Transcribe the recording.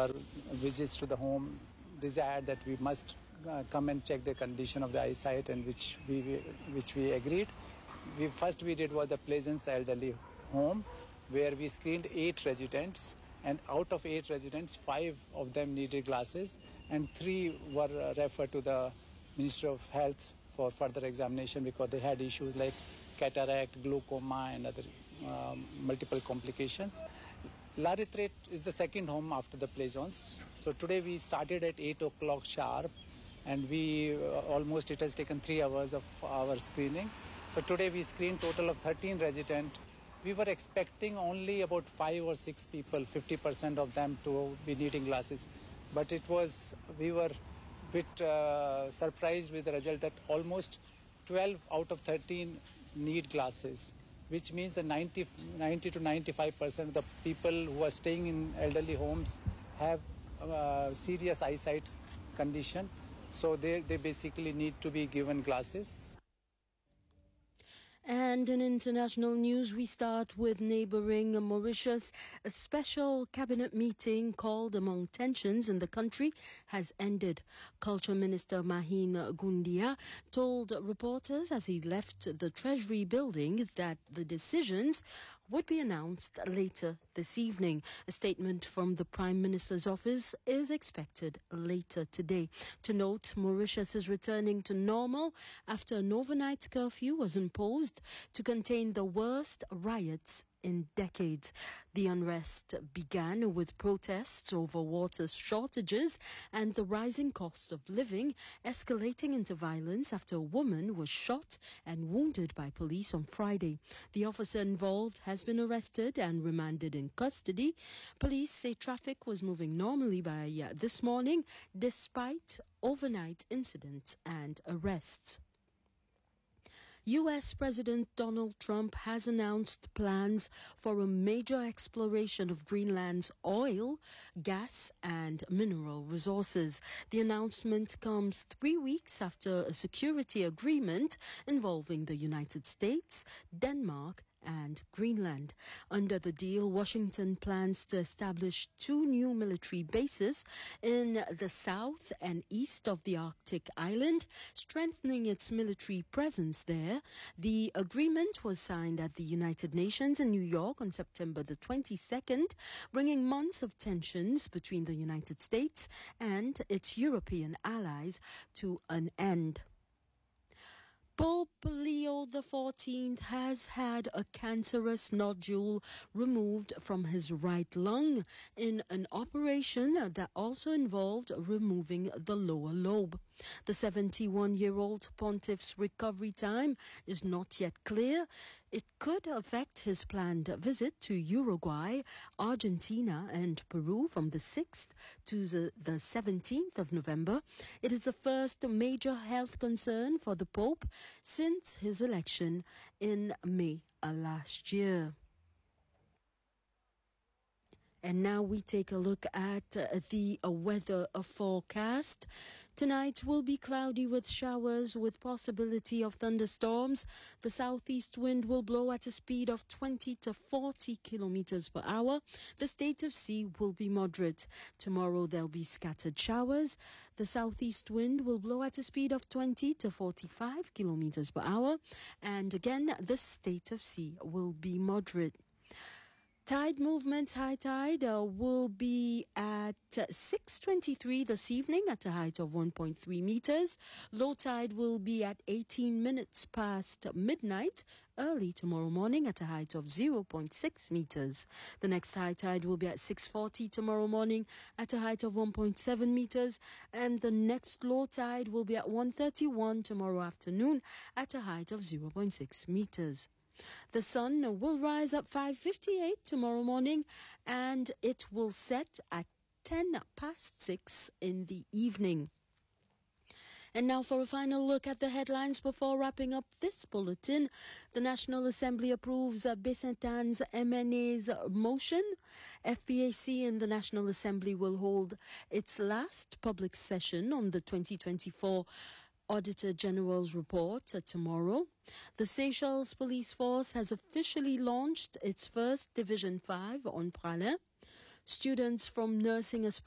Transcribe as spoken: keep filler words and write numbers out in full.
our visits to the home desired that we must uh, come and check the condition of the eyesight, and which we which we agreed. We first we did was the Pleasance Elderly Home, where we screened eight residents, and out of eight residents, five of them needed glasses, and three were uh, referred to the Ministry of Health for further examination because they had issues like cataract, glaucoma, and other um, multiple complications. Laritret is the second home after the Plaisance. So today we started at eight o'clock sharp, and we uh, almost it has taken three hours of our screening. So today we screened total of thirteen residents. We were expecting only about five or six people, fifty percent of them to be needing glasses. But it was, we were a bit uh, surprised with the result that almost twelve out of thirteen need glasses, which means that ninety, ninety to ninety-five percent of the people who are staying in elderly homes have uh, serious eyesight condition. So they, they basically need to be given glasses. And in international news, we start with neighboring Mauritius. A special cabinet meeting called among tensions in the country has ended. Culture Minister Mahin Gundia told reporters as he left the Treasury building that the decisions would be announced later this evening. A statement from the Prime Minister's office is expected later today. To note, Mauritius is returning to normal after an overnight curfew was imposed to contain the worst riots in decades. The unrest began with protests over water shortages and the rising cost of living, escalating into violence after a woman was shot and wounded by police on Friday. The officer involved has been arrested and remanded in custody. Police say traffic was moving normally by uh, this morning, despite overnight incidents and arrests. U S President Donald Trump has announced plans for a major exploration of Greenland's oil, gas, and mineral resources. The announcement comes three weeks after a security agreement involving the United States, Denmark, and Greenland. Under the deal, Washington plans to establish two new military bases in the south and east of the Arctic island, strengthening its military presence there. The agreement was signed at the United Nations in New York on September the twenty-second, bringing months of tensions between the United States and its European allies to an end. Pope Leo the fourteenth has had a cancerous nodule removed from his right lung in an operation that also involved removing the lower lobe. The seventy-one-year-old pontiff's recovery time is not yet clear. It could affect his planned visit to Uruguay, Argentina, and Peru from the sixth to the, the seventeenth of November. It is the first major health concern for the Pope since his election in May uh, last year. And now we take a look at uh, the uh, weather uh, forecast. Tonight will be cloudy with showers with possibility of thunderstorms. The southeast wind will blow at a speed of twenty to forty kilometers per hour. The state of sea will be moderate. Tomorrow there'll be scattered showers. The southeast wind will blow at a speed of twenty to forty-five kilometers per hour. And again, the state of sea will be moderate. Tide movements, high tide uh, will be at uh, six twenty-three this evening at a height of one point three meters. Low tide will be at eighteen minutes past midnight early tomorrow morning at a height of zero point six meters. The next high tide will be at six forty tomorrow morning at a height of one point seven meters. And the next low tide will be at one thirty-one tomorrow afternoon at a height of zero point six meters. The sun will rise at five fifty-eight tomorrow morning and it will set at ten past six in the evening. And now for a final look at the headlines before wrapping up this bulletin. The National Assembly approves uh, Besentan's M N A's motion. F P A C in the National Assembly will hold its last public session on the twenty twenty-four Auditor General's report uh, tomorrow. The Seychelles Police Force has officially launched its first Division five on Praslin. Students from nursing